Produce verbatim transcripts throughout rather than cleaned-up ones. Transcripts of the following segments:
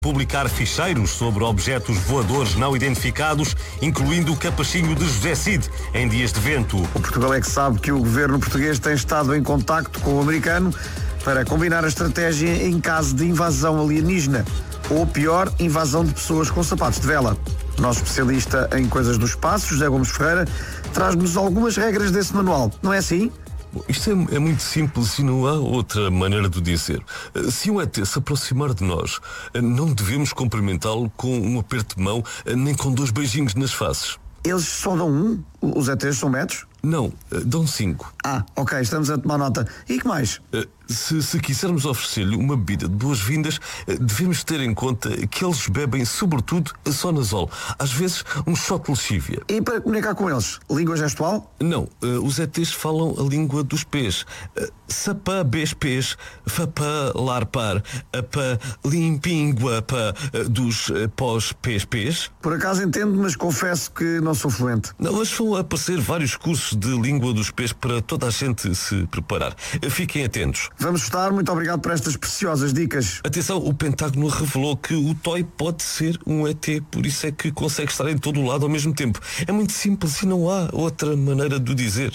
publicar ficheiros sobre objetos voadores não identificados, incluindo o capachinho de José Cid, em dias de vento. O Portugal é que sabe que o governo português tem estado em contacto com o americano para combinar a estratégia em caso de invasão alienígena, ou pior, invasão de pessoas com sapatos de vela. O nosso especialista em coisas do espaço, José Gomes Ferreira, traz-nos algumas regras desse manual, não é assim? Bom, isto é, é muito simples e não há outra maneira de dizer. Se um E T se aproximar de nós, não devemos cumprimentá-lo com um aperto de mão, nem com dois beijinhos nas faces. Eles só dão um? Os E Ts são metros? Não, dão cinco. Ah, ok, estamos a tomar nota. E que mais? Se, se quisermos oferecer-lhe uma bebida de boas-vindas, devemos ter em conta que eles bebem, sobretudo, sonazol. Às vezes, um shot de lexívia. E para comunicar com eles? Língua gestual? Não, os E Ts falam a língua dos pés. Sapá, bes, pés, fapá, larpar, apá, limpinguapá, dos pós, pés, pés. Por acaso entendo, mas confesso que não sou fluente. Não, mas vão aparecer vários cursos de língua dos pés para toda a gente se preparar. Fiquem atentos. Vamos estar, muito obrigado por estas preciosas dicas. Atenção, o Pentágono revelou que o toy pode ser um E T, por isso é que consegue estar em todo o lado ao mesmo tempo. É muito simples e não há outra maneira de o dizer.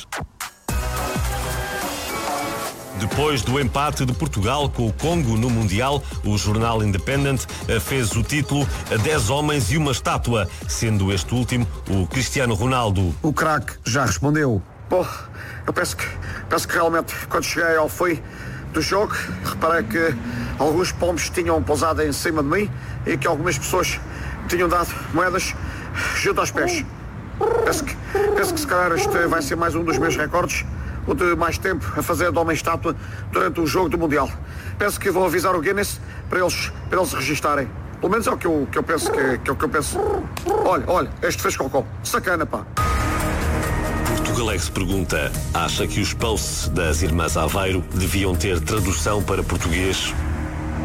Depois do empate de Portugal com o Congo no Mundial, o jornal Independent fez o título dez homens e uma estátua, sendo este último o Cristiano Ronaldo. O craque já respondeu. Bom, eu penso que, penso que realmente, quando cheguei ao fim do jogo, reparei que alguns pombos tinham pousado em cima de mim e que algumas pessoas tinham dado moedas junto aos pés. Penso que, penso que se calhar este vai ser mais um dos meus recordes, o de mais tempo a fazer de homem-estátua durante o jogo do Mundial. Penso que vou avisar o Guinness para eles, para eles registarem. Pelo menos é o que eu, que eu penso que, que, é o que eu penso. Olha, olha, este fez cocó. Sacana, pá. Portugalex pergunta: acha que os posts das Irmãs Aveiro deviam ter tradução para português?